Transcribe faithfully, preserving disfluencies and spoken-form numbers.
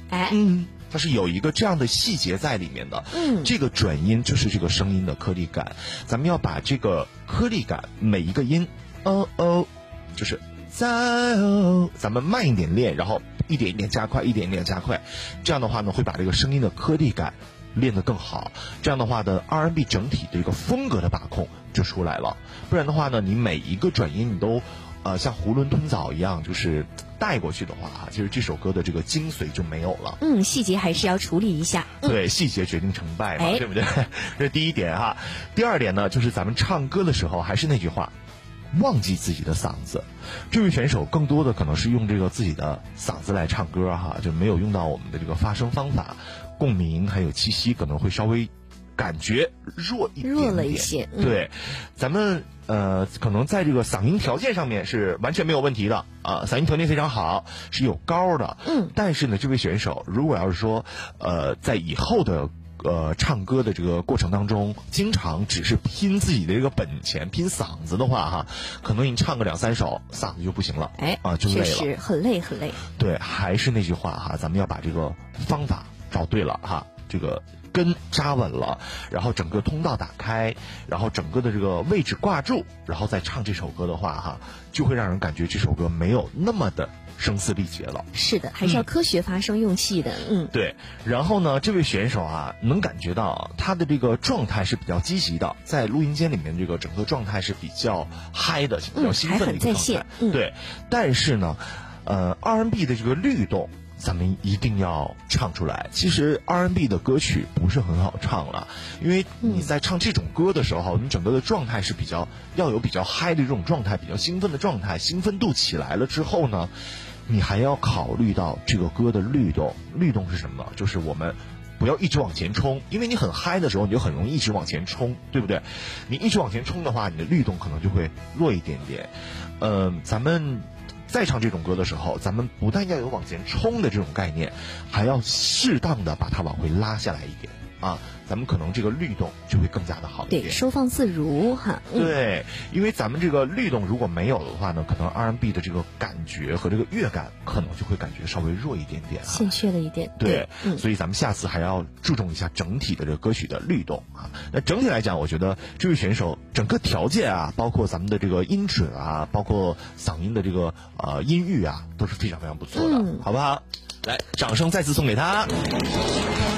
哎， 嗯，它是有一个这样的细节在里面的。 嗯， 这个转音就是这个声音的颗粒感，咱们要把这个颗粒感每一个音，哦哦，就是在哦，咱们慢一点练，然后一点一点加快，一点一点加快，这样的话呢，会把这个声音的颗粒感练得更好。这样的话呢 ，R and B 整体的一个风格的把控就出来了。不然的话呢，你每一个转音你都，呃，像囫囵吞枣一样，就是带过去的话啊，其实这首歌的这个精髓就没有了。 嗯，细节还是要处理一下。嗯、 对，细节决定成败嘛， 哎、 对不对？这是第一点哈。第二点呢，就是咱们唱歌的时候，还是那句话。忘记自己的嗓子，这位选手更多的可能是用这个自己的嗓子来唱歌哈，就没有用到我们的这个发声方法、共鸣还有气息，可能会稍微感觉弱一点点， 弱了一些。 嗯、对，咱们呃可能在这个嗓音条件上面是完全没有问题的啊，嗓音条件非常好，是有高的。 嗯， 但是呢，这位选手如果要是说呃在以后的呃，唱歌的这个过程当中，经常只是拼自己的这个本钱，拼嗓子的话哈，可能你唱个两三首，嗓子就不行了， 哎啊，就累了， 确实很累很累。 对，还是那句话哈，咱们要把这个方法找对了哈，这个根扎稳了，然后整个通道打开，然后整个的这个位置挂住，然后再唱这首歌的话哈，就会让人感觉这首歌没有那么的声嘶力竭了。 是的，还是要科学发声用气的。嗯， 对。然后呢，这位选手啊，能感觉到他的这个状态是比较积极的，在录音间里面这个整个状态是比较嗨的，比较兴奋的一个状态。 嗯、 对。但是呢，呃 ，R and B 的这个律动，咱们一定要唱出来。其实 R and B 的歌曲不是很好唱了，因为你在唱这种歌的时候，你整个的状态是比较要有比较嗨的这种状态，比较兴奋的状态，兴奋度起来了之后呢，你还要考虑到这个歌的律动。律动是什么呢？就是我们不要一直往前冲，因为你很嗨的时候，你就很容易一直往前冲，对不对？你一直往前冲的话，你的律动可能就会弱一点点。嗯、呃，咱们在唱这种歌的时候，咱们不但要有往前冲的这种概念，还要适当的把它往回拉下来一点啊，咱们可能这个律动就会更加的好一点， 对，收放自如哈。 嗯、对，因为咱们这个律动如果没有的话呢，可能 R and B 的这个感觉和这个乐感可能就会感觉稍微弱一点点、啊， 欠缺了一点。 对， 对嗯、 所以咱们下次还要注重一下整体的这个歌曲的律动啊。那整体来讲，我觉得这位选手整个条件啊，包括咱们的这个音准啊，包括嗓音的这个呃音域啊，都是非常非常不错的，嗯、好不好？来，掌声再次送给他。